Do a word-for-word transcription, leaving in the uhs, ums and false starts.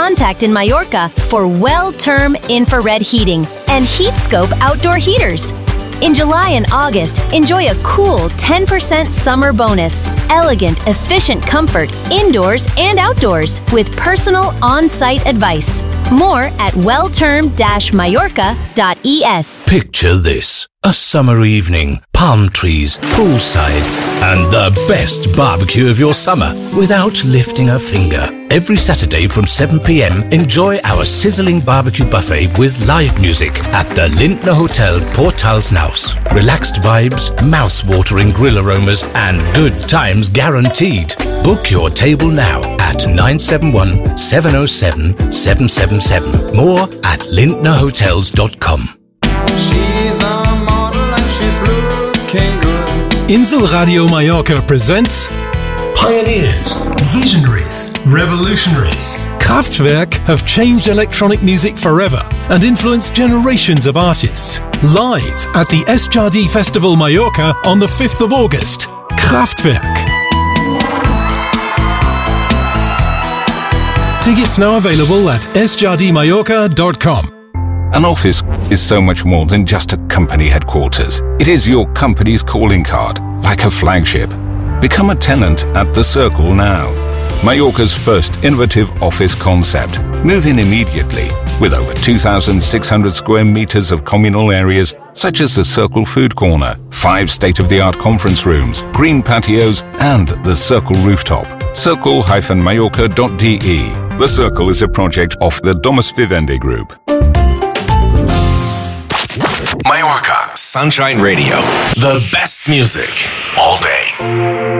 contact in Mallorca for Well-Term infrared heating and HeatScope outdoor heaters. In July and August, enjoy a cool ten percent summer bonus. Elegant, efficient comfort, indoors and outdoors, with personal on-site advice. More at wellterm dash mallorca dot e s. Picture this. A summer evening, palm trees, poolside, and the best barbecue of your summer without lifting a finger. Every Saturday from seven p.m, enjoy our sizzling barbecue buffet with live music at the Lindner Hotel Portalsnaus. Relaxed vibes, mouth-watering grill aromas, and good times guaranteed. Book your table now at nine seven one, seven oh seven, seven seven seven. More at lindner hotels dot com. She's a model and she's looking good. Insel Radio Mallorca presents Pioneers, visionaries, revolutionaries. Kraftwerk have changed electronic music forever and influenced generations of artists. Live at the S J D Festival Mallorca on the fifth of August. Kraftwerk. Tickets now available at s j d mallorca dot com. An office is so much more than just a company headquarters. It is your company's calling card, like a flagship. Become a tenant at The Circle now. Mallorca's first innovative office concept. Move in immediately with over two thousand six hundred square meters of communal areas such as the Circle Food Corner, five state-of-the-art conference rooms, green patios, and the Circle Rooftop. circle dash mallorca dot d e. The Circle is a project of the Domus Vivendi Group. Mallorca Sunshine Radio. The best music all day.